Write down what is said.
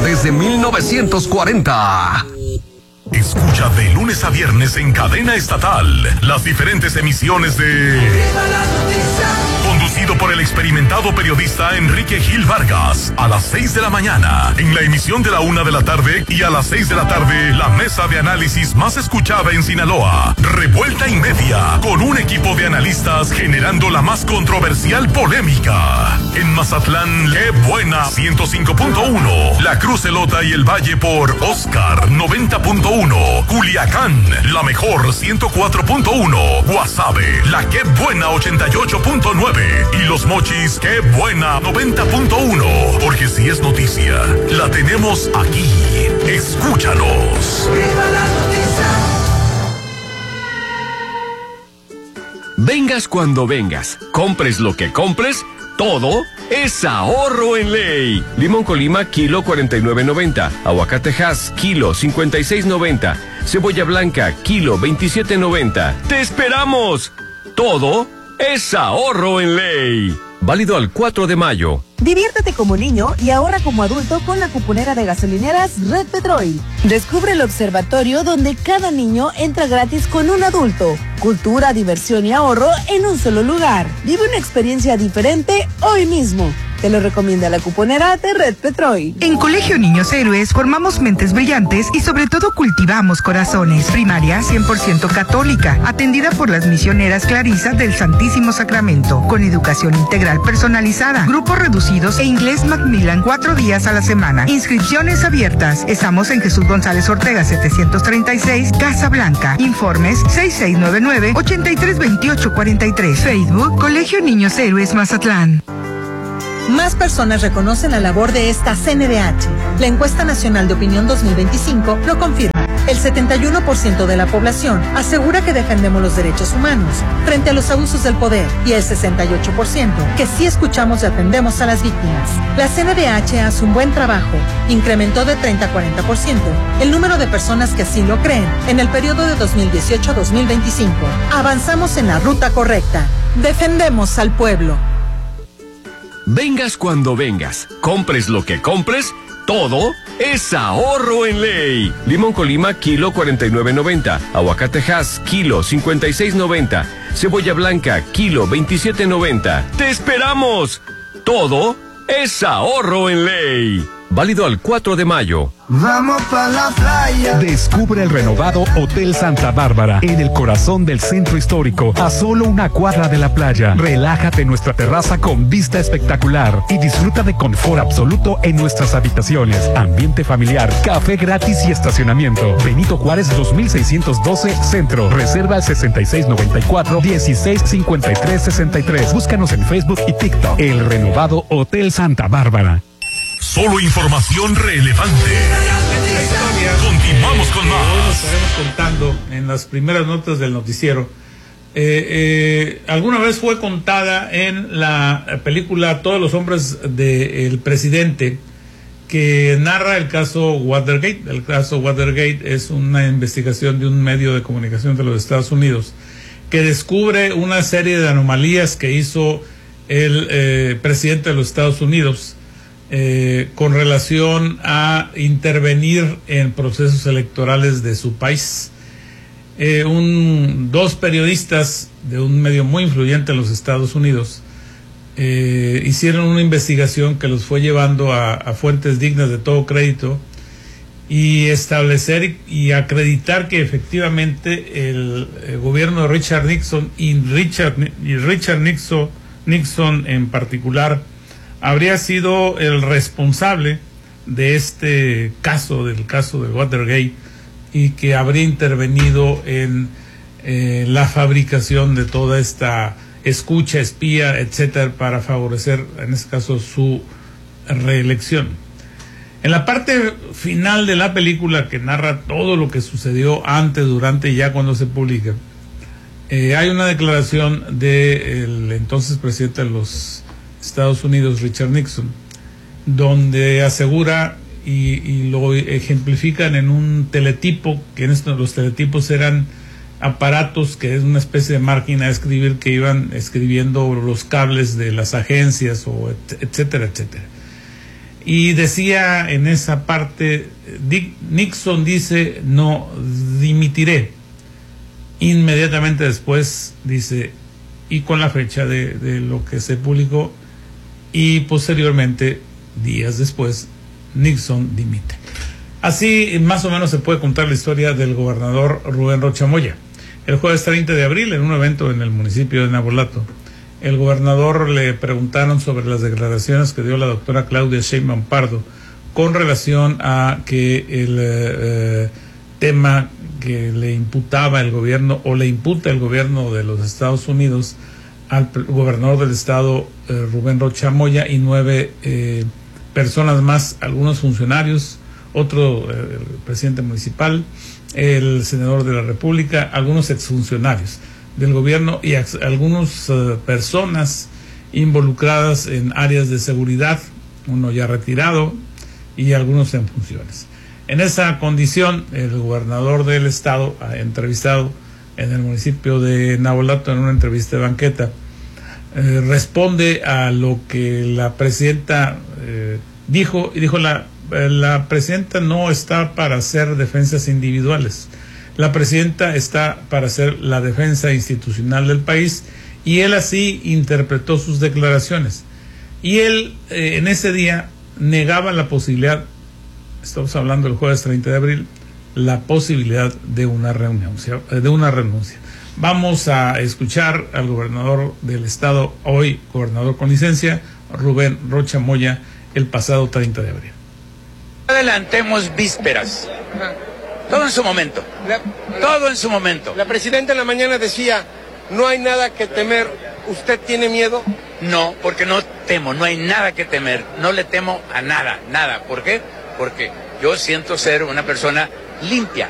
desde 1940. Escucha de lunes a viernes en cadena estatal las diferentes emisiones de Conducido por el experimentado periodista Enrique Gil Vargas a las 6 de la mañana, en la emisión de la 1 de la tarde y a las 6 de la tarde, la mesa de análisis más escuchada en Sinaloa, Revuelta y Media, con un equipo de analistas generando la más controversial polémica. En Mazatlán, Qué Buena 105.1, La Cruz Elota y el Valle por Oscar 90.1, Culiacán, La Mejor 104.1, Guasave, La Qué Buena 88.9 y Los Mochis, Qué Buena 90.1, porque si es noticia, la tenemos aquí. Escúchanos. ¡Viva la noticia! Vengas cuando vengas, compres lo que compres, todo es ahorro en ley. Limón Colima, kilo 49.90. Aguacate Hass, kilo 56.90. Cebolla blanca, kilo 27.90. ¡Te esperamos! Todo es ahorro en ley. Válido al 4 de mayo. Diviértete como niño y ahorra como adulto con la cuponera de gasolineras Red Petrol. Descubre el observatorio donde cada niño entra gratis con un adulto. Cultura, diversión y ahorro en un solo lugar. Vive una experiencia diferente hoy mismo. Te lo recomienda la cuponera de Red Petrol. En Colegio Niños Héroes formamos mentes brillantes y sobre todo cultivamos corazones. Primaria 100% católica, atendida por las misioneras clarisas del Santísimo Sacramento, con educación integral personalizada, grupos reducidos e inglés Macmillan 4 días a la semana. Inscripciones abiertas. Estamos en Jesús González Ortega 736, Casa Blanca. Informes 6699-832843. Facebook Colegio Niños Héroes Mazatlán. Más personas reconocen la labor de esta CNDH. La encuesta nacional de opinión 2025 lo confirma. El 71% de la población asegura que defendemos los derechos humanos frente a los abusos del poder y el 68% que sí escuchamos y atendemos a las víctimas. La CNDH hace un buen trabajo. Incrementó de 30 a 40% el número de personas que así lo creen en el periodo de 2018 a 2025. Avanzamos en la ruta correcta. Defendemos al pueblo. Vengas cuando vengas, compres lo que compres, todo es ahorro en ley. Limón Colima, kilo 49.90. Aguacate Hass, kilo 56.90. Cebolla blanca, kilo 27.90. ¡Te esperamos! Todo es ahorro en ley. Válido al 4 de mayo. Vamos pa' la playa. Descubre el renovado Hotel Santa Bárbara en el corazón del centro histórico, a solo una cuadra de la playa. Relájate en nuestra terraza con vista espectacular y disfruta de confort absoluto en nuestras habitaciones, ambiente familiar, café gratis y estacionamiento. Benito Juárez 2612 Centro. Reserva al 6694-165363. Búscanos en Facebook y TikTok. El renovado Hotel Santa Bárbara. Solo información relevante. Continuamos con más. Hoy nos estaremos contando en las primeras notas del noticiero. Alguna vez fue contada en la película Todos los hombres del presidente, que narra el caso Watergate. El caso Watergate es una investigación de un medio de comunicación de los Estados Unidos que descubre una serie de anomalías que hizo el presidente de los Estados Unidos con relación a intervenir en procesos electorales de su país. Dos periodistas de un medio muy influyente en los Estados Unidos hicieron una investigación que los fue llevando a fuentes dignas de todo crédito y establecer y acreditar que efectivamente el gobierno de Richard Nixon y Richard Nixon en particular habría sido el responsable de este caso, del caso de Watergate, y que habría intervenido en la fabricación de toda esta escucha, espía, etcétera, para favorecer, en este caso, su reelección. En la parte final de la película, que narra todo lo que sucedió antes, durante y ya cuando se publica, hay una declaración del entonces presidente de los Estados Unidos, Richard Nixon, donde asegura y lo ejemplifican en un teletipo, que los teletipos eran aparatos que es una especie de máquina de escribir que iban escribiendo los cables de las agencias, o etcétera, etcétera. Y decía en esa parte, Nixon dice, no dimitiré. Inmediatamente después dice, y con la fecha de lo que se publicó, y posteriormente, días después, Nixon dimite. Así más o menos se puede contar la historia del gobernador Rubén Rocha Moya. El jueves 30 de abril, en un evento en el municipio de Nabolato, el gobernador le preguntaron sobre las declaraciones que dio la doctora Claudia Sheinbaum Pardo con relación a que el tema que le imputaba el gobierno o le imputa el gobierno de los Estados Unidos al gobernador del estado Rubén Rocha Moya y 9 personas más, algunos funcionarios, otro el presidente municipal, el senador de la República, algunos exfuncionarios del gobierno y algunas personas involucradas en áreas de seguridad, uno ya retirado y algunos en funciones. En esa condición, el gobernador del estado, entrevistado en el municipio de Nabolato en una entrevista de banqueta, responde a lo que la presidenta dijo, y dijo la presidenta no está para hacer defensas individuales. La presidenta está para hacer la defensa institucional del país, y él así interpretó sus declaraciones. Y él en ese día negaba la posibilidad, estamos hablando del jueves 30 de abril, la posibilidad de una renuncia. Vamos a escuchar al gobernador del estado, hoy gobernador con licencia, Rubén Rocha Moya, el pasado 30 de abril. Adelantemos vísperas. Todo en su momento. Todo en su momento. La presidenta en la mañana decía, no hay nada que temer. ¿Usted tiene miedo? No, porque no temo, no hay nada que temer. No le temo a nada, nada. ¿Por qué? Porque yo siento ser una persona limpia.